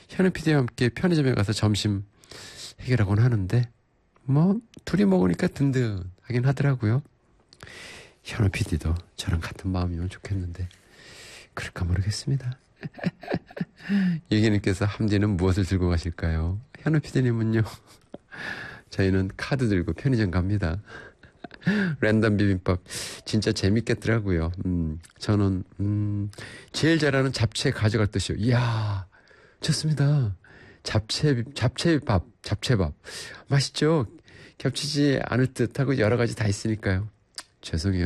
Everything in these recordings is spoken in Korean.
현우 PD와 함께 편의점에 가서 점심 해결하곤 하는데 둘이 먹으니까 든든하긴 하더라고요. 현우 PD도 저랑 같은 마음이면 좋겠는데 그럴까 모르겠습니다. 유기님께서 함디는 무엇을 들고 가실까요? 현우 PD님은요. 저희는 카드 들고 편의점 갑니다. 랜덤 비빔밥 진짜 재밌겠더라고요. 저는 제일 잘하는 잡채 가져갈 듯이요. 이야 좋습니다. 잡채밥 맛있죠? 겹치지 않을 듯하고 여러 가지 다 있으니까요. 죄송해요.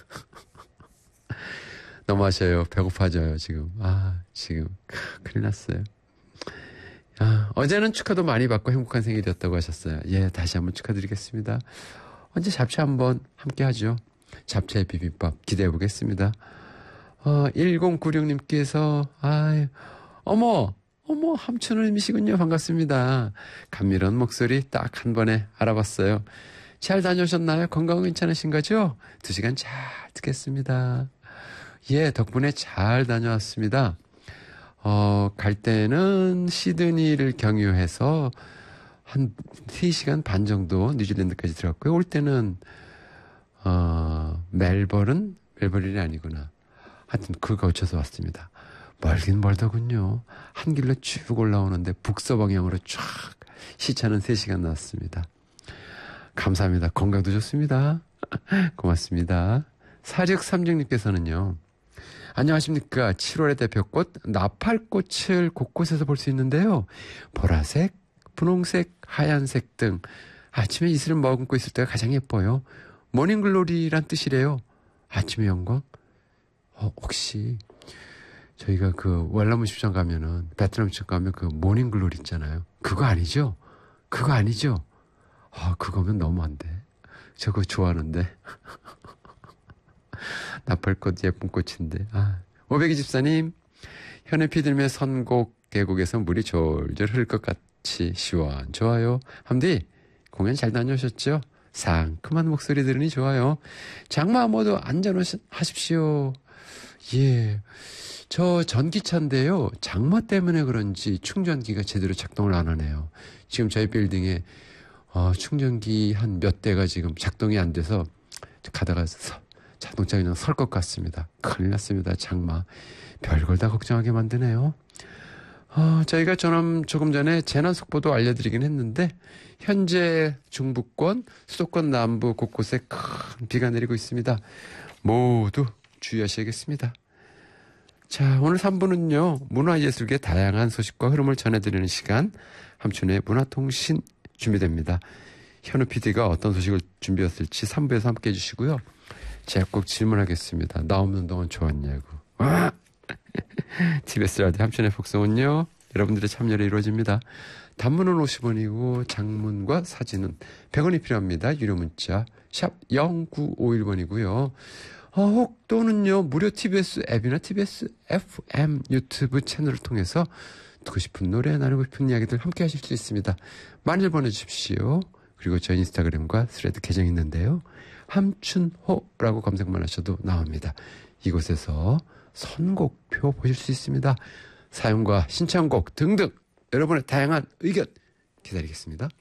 너무하셔요. 배고파져요 지금. 지금 큰일 났어요. 어제는 축하도 많이 받고 행복한 생일이었다고 하셨어요. 예, 다시 한번 축하드리겠습니다. 언제 잡채 한번 함께 하죠. 잡채 비빔밥 기대해 보겠습니다. 1096님께서 어머 함춘우님이시군요. 반갑습니다. 감미로운 목소리 딱 한 번에 알아봤어요. 잘 다녀오셨나요? 건강 괜찮으신 거죠? 2시간 잘 듣겠습니다. 예, 덕분에 잘 다녀왔습니다. 갈 때는 시드니를 경유해서 한 3시간 반 정도 뉴질랜드까지 들어갔고요. 올 때는 멜버른이 아니구나. 하여튼 그걸 거쳐서 왔습니다. 멀긴 멀더군요. 한 길로 쭉 올라오는데 북서 방향으로 쫙 시차는 3시간 나왔습니다. 감사합니다. 건강도 좋습니다. 고맙습니다. 4636님께서는요. 안녕하십니까. 7월의 대표꽃 나팔꽃을 곳곳에서 볼 수 있는데요. 보라색, 분홍색, 하얀색 등 아침에 이슬을 머금고 있을 때가 가장 예뻐요. 모닝글로리란 뜻이래요. 아침의 영광? 혹시 저희가 그 월남 음식점 가면은 베트남 음식점 가면 그 모닝글로리 있잖아요. 그거 아니죠? 그거면 너무 안 돼. 저 그거 좋아하는데. 나팔꽃 예쁜 꽃인데. 524님 현우 피디님의 선곡 계곡에서 물이 졸졸 흐를 것 같이 시원 좋아요. 함디 공연 잘 다녀오셨죠? 상큼한 목소리 들으니 좋아요. 장마 모두 안전하십시오. 예, 저 전기차인데요. 장마 때문에 그런지 충전기가 제대로 작동을 안 하네요. 지금 저희 빌딩에 충전기 한 몇 대가 지금 작동이 안 돼서 가다가 자동차 그냥 설 것 같습니다. 큰일 났습니다. 장마. 별걸 다 걱정하게 만드네요. 저희가 조금 전에 재난속보도 알려드리긴 했는데 현재 중부권, 수도권 남부 곳곳에 큰 비가 내리고 있습니다. 모두 주의하셔야겠습니다. 자, 오늘 3부는요. 문화예술계 다양한 소식과 흐름을 전해드리는 시간 함춘의 문화통신 준비됩니다. 현우 PD가 어떤 소식을 준비했을지 3부에서 함께 해주시고요. 제가 꼭 질문하겠습니다. 나 없는 동안 좋았냐고. TBS 라디오 함춘의 복성은요. 여러분들의 참여로 이루어집니다. 단문은 50원이고 장문과 사진은 100원이 필요합니다. 유료 문자 샵 0951번이고요. 혹 또는요. 무료 TBS 앱이나 TBS FM 유튜브 채널을 통해서 듣고 싶은 노래 나누고 싶은 이야기들 함께 하실 수 있습니다. 많이 보내주십시오. 그리고 저희 인스타그램과 스레드 계정이 있는데요. 함춘호라고 검색만 하셔도 나옵니다. 이곳에서 선곡표 보실 수 있습니다. 사연과 신청곡 등등 여러분의 다양한 의견 기다리겠습니다.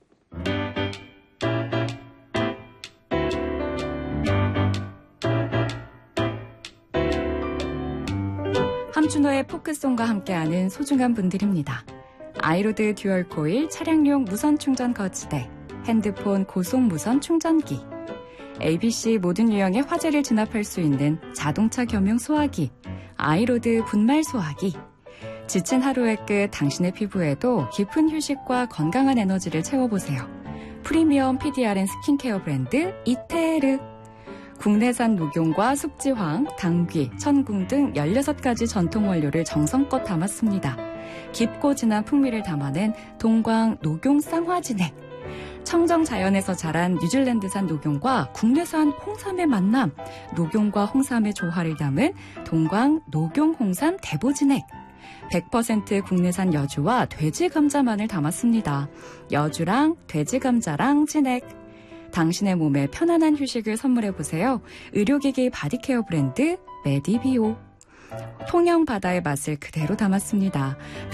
함춘호의 포크송과 함께하는 소중한 분들입니다. 아이로드 듀얼 코일 차량용 무선 충전 거치대, 핸드폰 고속 무선 충전기, ABC 모든 유형의 화재를 진압할 수 있는 자동차 겸용 소화기, 아이로드 분말 소화기. 지친 하루의 끝 당신의 피부에도 깊은 휴식과 건강한 에너지를 채워보세요. 프리미엄 PDRN 스킨케어 브랜드 이테르. 국내산 녹용과 숙지황, 당귀, 천궁 등 16가지 전통 원료를 정성껏 담았습니다. 깊고 진한 풍미를 담아낸 동광 녹용 쌍화진액. 청정 자연에서 자란 뉴질랜드산 녹용과 국내산 홍삼의 만남, 녹용과 홍삼의 조화를 담은 동광 녹용 홍삼 대보진액. 100% 국내산 여주와 돼지 감자만을 담았습니다. 여주랑 돼지 감자랑 진액. 당신의 몸에 편안한 휴식을 선물해보세요. 의료기기 바디케어 브랜드 메디비오. 통영 바다의 맛을 그대로 담았습니다.